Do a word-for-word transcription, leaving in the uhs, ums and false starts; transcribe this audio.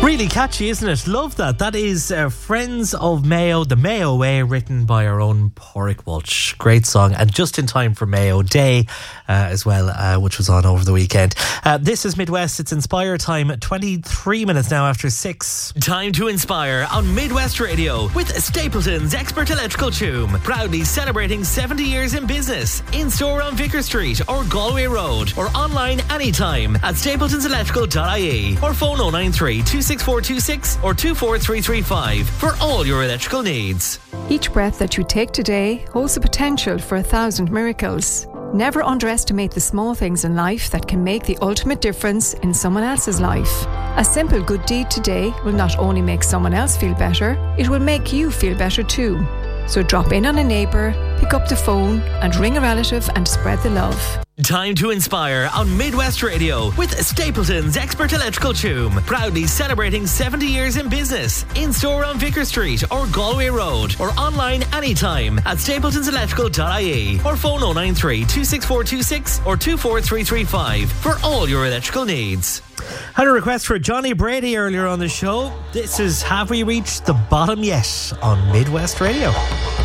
Really catchy, isn't it? Love that. That is uh, Friends of Mayo, the Mayo Way, written by our own Pádraig Walsh. Great song, and just in time for Mayo Day uh, as well, uh, which was on over the weekend. Uh, this is Midwest. It's Inspire time, twenty-three minutes now after six. Time to inspire on Midwest Radio with Stapleton's Expert Electrical Toom. Proudly celebrating seventy years in business. In store on Vicar Street or Galway Road, or online anytime at stapletons electrical dot I E, or phone oh nine three, two six four two six or two four three three five for all your electrical needs. Each breath that you take today holds the potential for a thousand miracles. Never underestimate the small things in life that can make the ultimate difference in someone else's life. A simple good deed today will not only make someone else feel better, it will make you feel better too. So drop in on a neighbour, pick up the phone and ring a relative and spread the love. Time to inspire on Midwest Radio with Stapleton's Expert Electrical Toom. Proudly celebrating seventy years in business. In store on Vicar Street or Galway Road, or online anytime at stapletons electrical dot I E, or phone oh nine three, two six four two six or two four three three five for all your electrical needs. Had a request for Johnny Brady earlier on the show. This is Have We Reached the Bottom Yet on Midwest Radio.